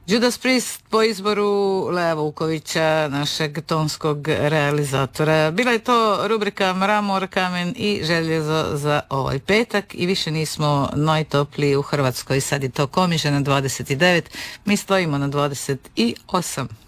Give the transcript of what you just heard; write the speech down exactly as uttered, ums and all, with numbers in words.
Judas Priest po izboru Lea Vukovića, našeg tonskog realizatora. Bila je to rubrika Mramor, kamen i željezo za ovaj petak i više nismo najtopliji u Hrvatskoj. Sad je to Komiže na dvadeset devet, mi stojimo na dvadeset osam.